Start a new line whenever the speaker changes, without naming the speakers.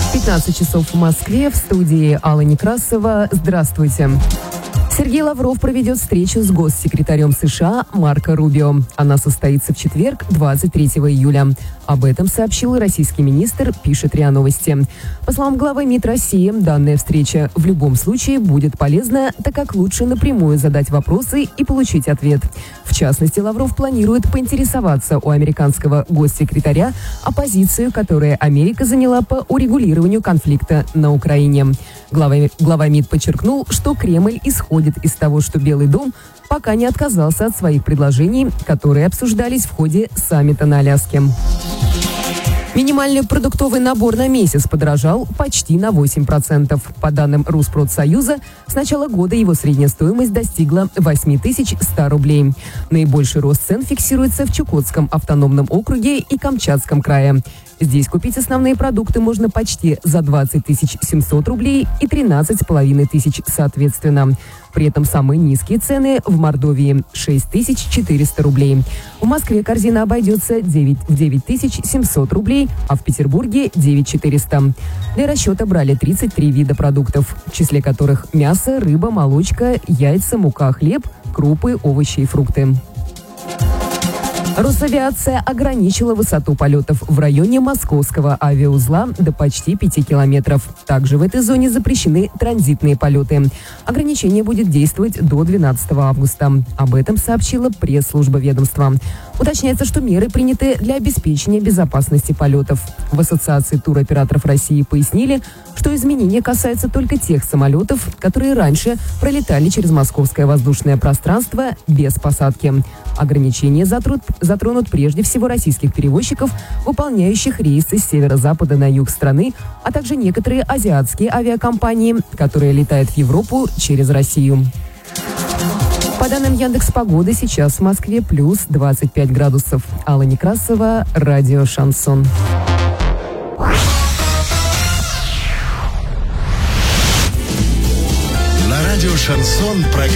15 часов в Москве, в студии Алла Некрасова. Здравствуйте. Сергей Лавров проведет встречу с госсекретарем США Марко Рубио. Она состоится в четверг, 23 июля. Об этом сообщил российский министр, пишет РИА Новости. По словам главы МИД России, данная встреча в любом случае будет полезна, так как лучше напрямую задать вопросы и получить ответ. В частности, Лавров планирует поинтересоваться у американского госсекретаря о позиции, которую Америка заняла по урегулированию конфликта на Украине. Глава МИД подчеркнул, что Кремль исходит из того, что Белый дом пока не отказался от своих предложений, которые обсуждались в ходе саммита на Аляске. Минимальный продуктовый набор на месяц подорожал почти на 8%. По данным Росспродсоюза, с начала года его средняя стоимость достигла 8100 рублей. Наибольший рост цен фиксируется в Чукотском автономном округе и Камчатском крае. Здесь купить основные продукты можно почти за 20 700 рублей и 13 500 соответственно. При этом самые низкие цены в Мордовии – 6400 рублей. В Москве корзина обойдется в 9700 рублей, а в Петербурге – 9400. Для расчета брали 33 вида продуктов, в числе которых мясо, рыба, молочка, яйца, мука, хлеб, крупы, овощи и фрукты. Росавиация ограничила высоту полетов в районе московского авиаузла до почти 5 километров. Также в этой зоне запрещены транзитные полеты. Ограничение будет действовать до 12 августа. Об этом сообщила пресс-служба ведомства. Уточняется, что меры приняты для обеспечения безопасности полетов. В Ассоциации туроператоров России пояснили, что изменения касаются только тех самолетов, которые раньше пролетали через московское воздушное пространство без посадки. Ограничения затронут прежде всего российских перевозчиков, выполняющих рейсы с северо-запада на юг страны, а также некоторые азиатские авиакомпании, которые летают в Европу через Россию. По данным Яндекс.Погоды, сейчас в Москве плюс 25 градусов. Алла Некрасова, радио «Шансон».
На радио «Шансон» программа